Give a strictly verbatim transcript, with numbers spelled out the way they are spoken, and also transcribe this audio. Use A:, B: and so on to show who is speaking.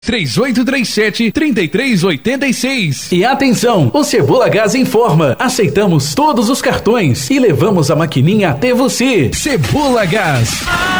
A: três oito três sete, três três oito seis.
B: E atenção, o Cebola Gás informa, aceitamos todos os cartões e levamos a maquininha até você.
A: Cebola Gás.